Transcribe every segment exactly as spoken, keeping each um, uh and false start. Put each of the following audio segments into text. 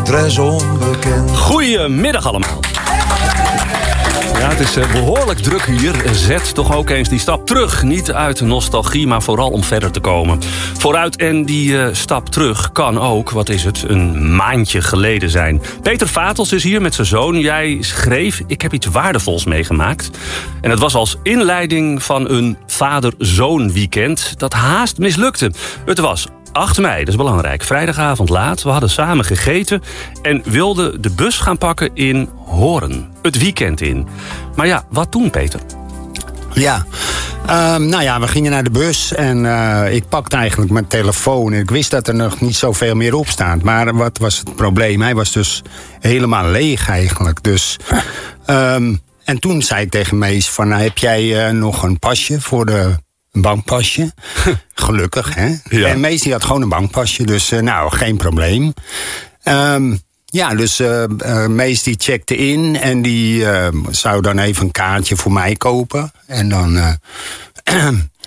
très onbekend. Goedemiddag allemaal. Ja, het is behoorlijk druk hier. Zet toch ook eens die stap terug. Niet uit nostalgie, maar vooral om verder te komen. Vooruit en die uh, stap terug kan ook, wat is het, een maandje geleden zijn. Peter Vatels is hier met zijn zoon. Jij schreef, ik heb iets waardevols meegemaakt. En het was als inleiding van een vader-zoon weekend dat haast mislukte. Het was acht mei, dat is belangrijk. Vrijdagavond laat. We hadden samen gegeten en wilden de bus gaan pakken in Hoorn. Het weekend in. Maar ja, wat toen, Peter? Ja, um, nou ja, we gingen naar de bus en uh, ik pakte eigenlijk mijn telefoon. En ik wist dat er nog niet zoveel meer op staat. Maar wat was het probleem? Hij was dus helemaal leeg eigenlijk. Dus, um, en toen zei ik tegen Mees van, nou, heb jij uh, nog een pasje voor de... Een bankpasje. Gelukkig, hè? Ja. En Mees die had gewoon een bankpasje, dus uh, nou, geen probleem. Um, ja, dus uh, uh, Mees die checkte in en die uh, zou dan even een kaartje voor mij kopen. En dan... Uh,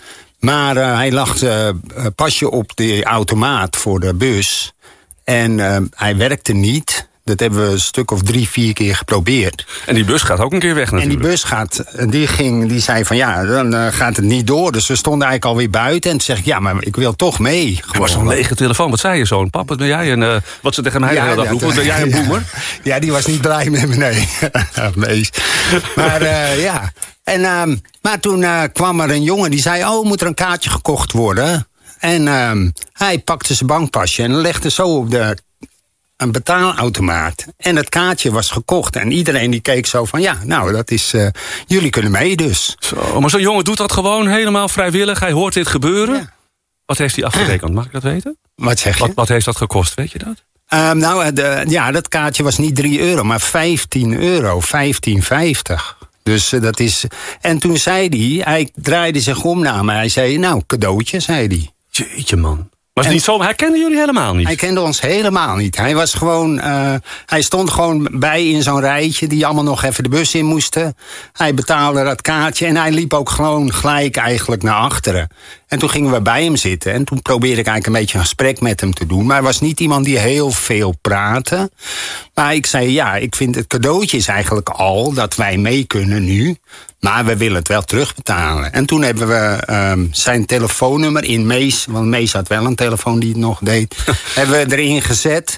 maar uh, hij lag uh, pasje op de automaat voor de bus. En uh, hij werkte niet. Dat hebben we een stuk of drie, vier keer geprobeerd. En die bus gaat ook een keer weg natuurlijk. En die bus gaat, die ging, die zei van ja, dan uh, gaat het niet door. Dus we stonden eigenlijk alweer buiten. En toen zeg ik, ja, maar ik wil toch mee. Er was zo'n lege telefoon. Wat zei je zo'n papa? Ben jij een, uh, wat ze tegen mij de hele dag roepen? Ben jij een boemer? Ja, die was niet blij met me, nee. nee. Maar uh, ja. En, uh, maar toen uh, kwam er een jongen die zei, oh, moet er een kaartje gekocht worden? En uh, hij pakte zijn bankpasje en legde zo op de... een betaalautomaat. En het kaartje was gekocht. En iedereen die keek zo van, ja, nou, dat is... Uh, jullie kunnen mee dus. Zo, maar zo'n jongen doet dat gewoon helemaal vrijwillig. Hij hoort dit gebeuren. Ja. Wat heeft hij afgerekend? Mag ik dat weten? Wat zeg je? Wat, wat heeft dat gekost, weet je dat? Um, nou, de, ja, dat kaartje was niet drie euro, maar vijftien euro. vijftien vijftig. Dus uh, dat is... En toen zei hij, hij draaide zich om naar me. Hij zei, nou, cadeautje, zei hij. Jeetje, man. Maar het niet zo, hij kende jullie helemaal niet? Hij kende ons helemaal niet. Hij was gewoon, uh, hij stond gewoon bij in zo'n rijtje die allemaal nog even de bus in moesten. Hij betaalde dat kaartje en hij liep ook gewoon gelijk eigenlijk naar achteren. En toen gingen we bij hem zitten en toen probeerde ik eigenlijk een beetje een gesprek met hem te doen. Maar hij was niet iemand die heel veel praatte. Maar ik zei, ja, ik vind het cadeautje is eigenlijk al dat wij mee kunnen nu. Maar we willen het wel terugbetalen. En toen hebben we um, zijn telefoonnummer in Mees... want Mees had wel een telefoon die het nog deed... hebben we erin gezet.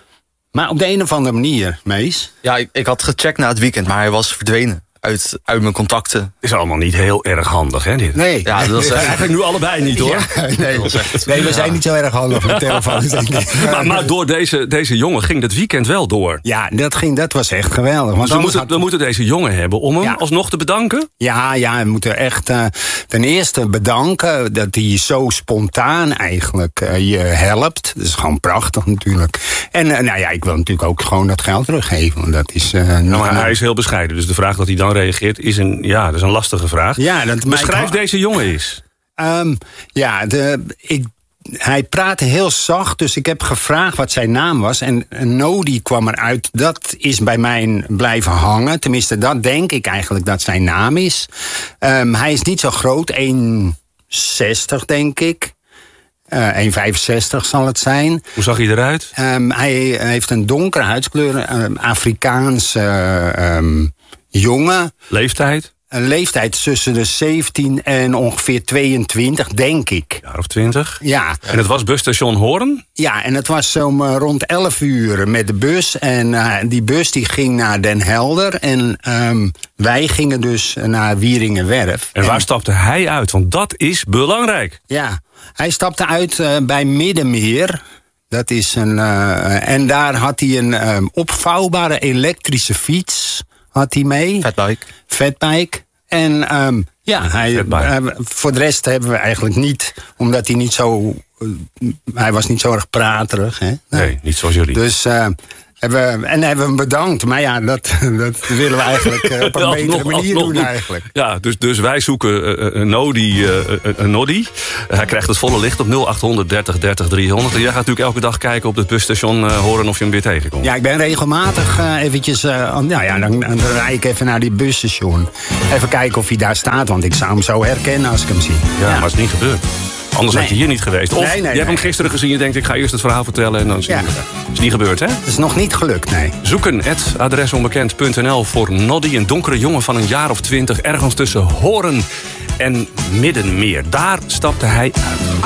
Maar op de een of andere manier, Mees... Ja, ik, ik had gecheckt na het weekend, maar hij was verdwenen. Uit, uit mijn contacten. Is allemaal niet heel erg handig, hè? Dit? Nee. Ja, dat is eigenlijk nu allebei niet, hoor. Ja, nee, nee, we zijn niet zo erg handig met telefoons, denk ik. Maar, maar door deze, deze jongen ging het weekend wel door. Ja, dat, ging, dat was echt geweldig. Want dus we moeten, had... we moeten deze jongen hebben om hem ja. alsnog te bedanken? Ja, ja, we moeten echt uh, ten eerste bedanken dat hij zo spontaan eigenlijk uh, je helpt. Dat is gewoon prachtig natuurlijk. En uh, nou ja, ik wil natuurlijk ook gewoon dat geld teruggeven. Want dat is, uh, nou, maar hij is heel bescheiden, dus de vraag dat hij dan reageert is een, ja, dat is een lastige vraag. Ja, dat Beschrijf deze jongen eens. Um, ja, de, ik, hij praatte heel zacht, dus ik heb gevraagd wat zijn naam was. En Nodi kwam eruit, dat is bij mij blijven hangen. Tenminste, dat denk ik eigenlijk dat zijn naam is. Um, hij is niet zo groot, één zestig denk ik. Uh, één vijfenzestig zal het zijn. Hoe zag hij eruit? Um, hij heeft een donkere huidskleur, um, Afrikaans... Uh, um, jongen. Leeftijd? Een leeftijd tussen de zeventien en ongeveer tweeëntwintig, denk ik. Jaar of twintig? Ja. En het was busstation Hoorn? Ja, en het was zo'n uh, rond elf uur met de bus. En uh, die bus die ging naar Den Helder. En um, wij gingen dus naar Wieringenwerf. En waar en... stapte hij uit? Want dat is belangrijk. Ja, hij stapte uit uh, bij Middenmeer. Dat is een... Uh, en daar had hij een um, opvouwbare elektrische fiets... had hij mee. Fatbike. Fatbike. En um, ja, hij, uh, voor de rest hebben we eigenlijk niet... omdat hij niet zo... Uh, hij was niet zo erg praterig. Hè? Nee, nee niet zoals jullie. Dus... Uh, Hebben we, en hebben we hem bedankt. Maar ja, dat, dat willen we eigenlijk uh, op een betere nog, manier nog, doen nog. eigenlijk. Ja, dus, dus wij zoeken uh, een Nodi. Uh, een Nodi. Uh, hij krijgt het volle licht op nul achthonderd dertig dertig driehonderd. En jij gaat natuurlijk elke dag kijken op het busstation... Uh, horen of je hem weer tegenkomt. Ja, ik ben regelmatig uh, eventjes... Uh, nou ja, dan, dan rijd ik even naar die busstation. Even kijken of hij daar staat. Want ik zou hem zo herkennen als ik hem zie. Ja, ja. Maar het is niet gebeurd. Anders Nee. had je hier niet geweest. Of Nee, nee, je hebt nee. hem gisteren gezien. Je denkt, ik ga eerst het verhaal vertellen. En dan zie je Ja. het. Is niet gebeurd, hè? Dat is nog niet gelukt, nee. Zoeken, het adres onbekend punt n l voor Noddy. Een donkere jongen van een jaar of twintig. Ergens tussen Hoorn en Middenmeer. Daar stapte hij uit.